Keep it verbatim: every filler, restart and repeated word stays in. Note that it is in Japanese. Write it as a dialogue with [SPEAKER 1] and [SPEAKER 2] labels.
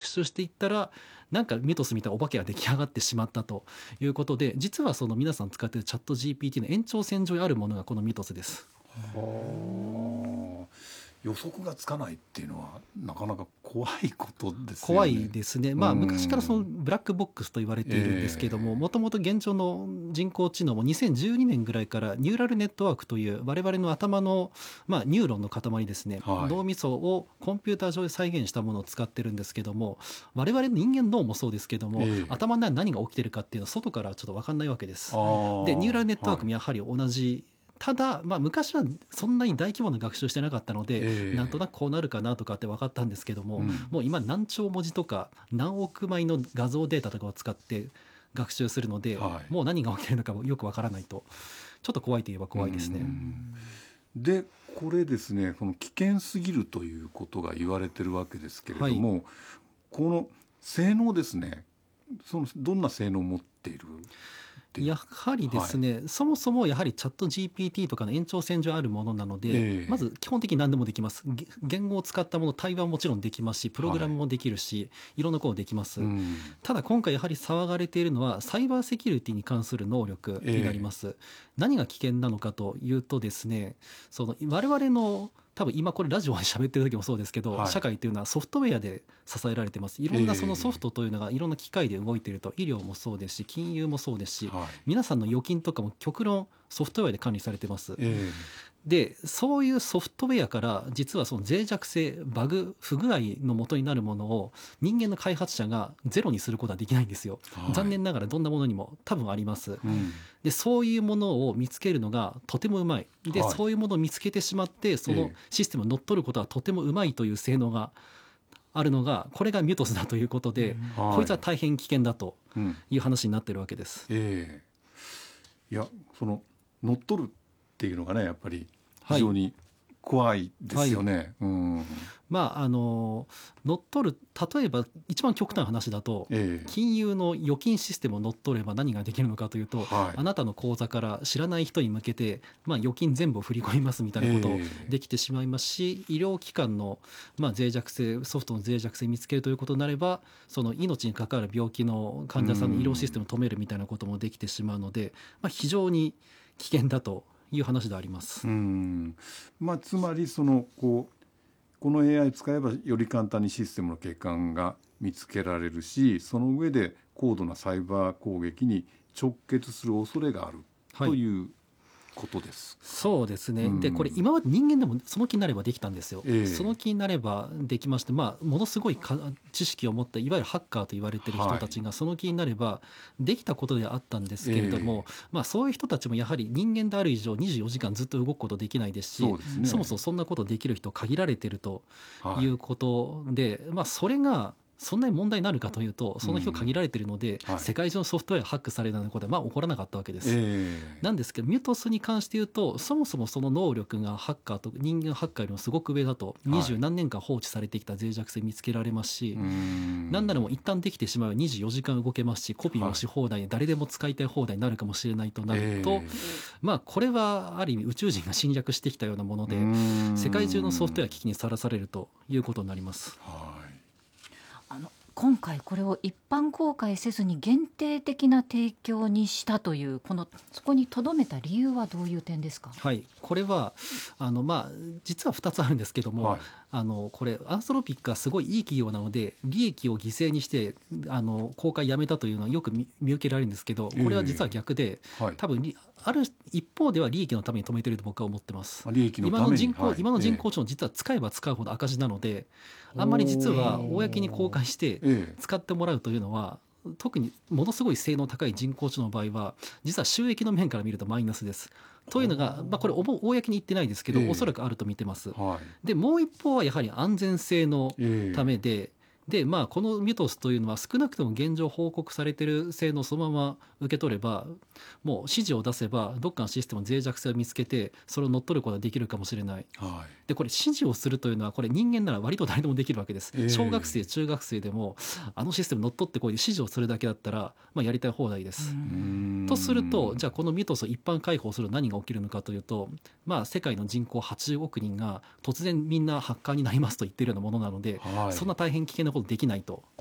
[SPEAKER 1] 習していったらなんかミトスみたいなお化けが出来上がってしまったということで、実はその皆さん使っているチャット ジーピーティー の延長線上にあるものがこのミトスです。
[SPEAKER 2] はあ、予測がつかないっていうのはなかなか怖いことですよね。
[SPEAKER 1] 怖いですね。まあ、
[SPEAKER 2] うん
[SPEAKER 1] 昔からそのブラックボックスと言われているんですけども、
[SPEAKER 2] ええ
[SPEAKER 1] もともと現状の人工知能もにせんじゅうにねんぐらいからニューラルネットワークという我々の頭の、まあ、ニューロンの塊ですね、
[SPEAKER 2] はい
[SPEAKER 1] 脳みそをコンピューター上で再現したものを使ってるんですけども、我々の人間脳もそうですけども、
[SPEAKER 2] ええ
[SPEAKER 1] 頭の中に何が起きてるかっていうのは外からはちょっと分かんないわけです。
[SPEAKER 2] あー
[SPEAKER 1] でニューラルネットワークも
[SPEAKER 2] はい
[SPEAKER 1] やはり同じ、ただ、まあ、昔はそんなに大規模な学習してなかったので、
[SPEAKER 2] ええ
[SPEAKER 1] なんとなくこうなるかなとかって分かったんですけども、
[SPEAKER 2] うん
[SPEAKER 1] もう今何兆文字とか何億枚の画像データとかを使って学習するので、
[SPEAKER 2] はい
[SPEAKER 1] もう何が起きてるのかもよく分からないと、ちょっと怖いといえば怖いですね。
[SPEAKER 2] うんでこれですね、この危険すぎるということが言われてるわけですけれども、この性能ですね、そのどんな性能を持っているっていう
[SPEAKER 1] やはりですね、そもそもやはりチャット ジーピーティー とかの延長線上あるものなので、
[SPEAKER 2] ええ
[SPEAKER 1] まず基本的に何でもできます。げ言語を使ったもの、対話ももちろんできますし、プログラムもできるし、い、ろんなことできます。
[SPEAKER 2] うん
[SPEAKER 1] ただ今回やはり騒がれているのはサイバーセキュリティに関する能力になります。何が危険なのかというとですね、その我々の多分今これラジオで喋ってる時もそうですけど、
[SPEAKER 2] はい
[SPEAKER 1] 社会というのはソフトウェアで支えられてます。いろんなそのソフトというのがいろんな機械で動いていると、医療もそうですし金融もそうですし、
[SPEAKER 2] はい
[SPEAKER 1] 皆さんの預金とかも極論ソフトウェアで管理されてます。
[SPEAKER 2] え
[SPEAKER 1] でそういうソフトウェアから実はその脆弱性、バグ、不具合の元になるものを人間の開発者がゼロにすることはできないんですよ。
[SPEAKER 2] えはい
[SPEAKER 1] 残念ながらどんなものにも多分あります。
[SPEAKER 2] うん
[SPEAKER 1] でそういうものを見つけるのがとてもうまい。で、
[SPEAKER 2] はい
[SPEAKER 1] そういうものを見つけてしまってその
[SPEAKER 2] ええ
[SPEAKER 1] システムに乗っ取ることはとてもうまいという性能があるのが、これがミュトスだということで、
[SPEAKER 2] はい
[SPEAKER 1] こいつは大変危険だと
[SPEAKER 2] うん
[SPEAKER 1] いう話になってるわけです。
[SPEAKER 2] ええいやその乗っ取るっていうのがねやっぱり
[SPEAKER 1] はい
[SPEAKER 2] 非常に怖いですよね。うん
[SPEAKER 1] まああの乗っ取る、例えば一番極端な話だと、
[SPEAKER 2] ええ
[SPEAKER 1] 金融の預金システムを乗っ取れば何ができるのかというと、
[SPEAKER 2] はい
[SPEAKER 1] あなたの口座から知らない人に向けて、まあ、預金全部を振り込みますみたいなことを
[SPEAKER 2] ええ
[SPEAKER 1] できてしまいますし、医療機関の、まあ、脆弱性、ソフトの脆弱性を見つけるということになれば、その命に関わる病気の患者さんの医療システムを止めるみたいなこともできてしまうので、まあ、非常に危険だという話であります。
[SPEAKER 2] うんまあ、つまりそのこうこの エーアイ 使えばより簡単にシステムの欠陥が見つけられるし、その上で高度なサイバー攻撃に直結する恐れがある
[SPEAKER 1] はい
[SPEAKER 2] ということです。
[SPEAKER 1] そうですね、
[SPEAKER 2] うん
[SPEAKER 1] でこれ今まで人間でもその気になればできたんですよ、
[SPEAKER 2] ええ
[SPEAKER 1] その気になればできまして、まあ、ものすごいか知識を持ったいわゆるハッカーと言われている人たちがその気になればできたことではあったんですけれども、まあ、そういう人たちもやはり人間である以上にじゅうよじかんずっと動くことできないですし、
[SPEAKER 2] そうですね。
[SPEAKER 1] そもそもそんなことできる人限られていると
[SPEAKER 2] はい
[SPEAKER 1] いうことで、まあ、それがそんなに問題になるかというとその人限られているので、
[SPEAKER 2] うんはい
[SPEAKER 1] 世界中のソフトウェアハックされるようなことはまあ起こらなかったわけです。
[SPEAKER 2] ええ
[SPEAKER 1] なんですけどミュトスに関して言うとそもそもその能力がハッカーと人間ハッカーよりもすごく上だと、二十何年間放置されてきた脆弱性見つけられますし、
[SPEAKER 2] うん
[SPEAKER 1] なんならもう一旦できてしまえばにじゅうよじかん動けますし、コピーもし放題で誰でも使いたい放題になるかもしれないとなると、
[SPEAKER 2] ええ
[SPEAKER 1] まあこれはある意味宇宙人が侵略してきたようなもので、
[SPEAKER 2] うん
[SPEAKER 1] 世界中のソフトウェア危機にさらされるということになります。
[SPEAKER 2] はい
[SPEAKER 3] あの今回これを一般公開せずに限定的な提供にしたという、このそこにとどめた理由はどういう点ですか？
[SPEAKER 1] はい、これはあの、まあ、実はふたつあるんですけども、
[SPEAKER 2] はい
[SPEAKER 1] あのこれアンソロピックがすごいいい企業なので利益を犠牲にしてあの公開やめたというのはよく見見受けられるんですけど、これは実は逆で、
[SPEAKER 2] はい
[SPEAKER 1] 多分りある一方では利益のために止めていると僕は思ってます。
[SPEAKER 2] 利益のために
[SPEAKER 1] 今の人工、
[SPEAKER 2] はい
[SPEAKER 1] 今の人工知能実は使えば使うほど赤字なので、あんまり実は公に公開して
[SPEAKER 2] ええ
[SPEAKER 1] 使ってもらうというのは、特にものすごい性能高い人工知能の場合は実は収益の面から見るとマイナスです。というのが、まあ、これおぼ公に言ってないですけど、
[SPEAKER 2] ええ
[SPEAKER 1] おそらくあると見てます。
[SPEAKER 2] はい
[SPEAKER 1] でもう一方はやはり安全性の
[SPEAKER 2] ええ
[SPEAKER 1] ためで、でまあ、このミュトスというのは少なくとも現状報告されている性能をそのまま受け取れば、もう指示を出せばどっかのシステムの脆弱性を見つけてそれを乗っ取ることができるかもしれない。
[SPEAKER 2] はい
[SPEAKER 1] でこれ指示をするというのはこれ人間なら割と誰でもできるわけです、
[SPEAKER 2] ええ
[SPEAKER 1] 小学生中学生でもあのシステム乗っ取ってこいで指示をするだけだったら、まあ、やりたい放題です。
[SPEAKER 2] うん
[SPEAKER 1] とするとじゃあこのミュトスを一般開放すると何が起きるのかというと、まあ、世界の人口はちじゅうおくにんが突然みんなハッカーになりますと言っているようなものなので、
[SPEAKER 2] はい
[SPEAKER 1] そんな大変危険なことできないと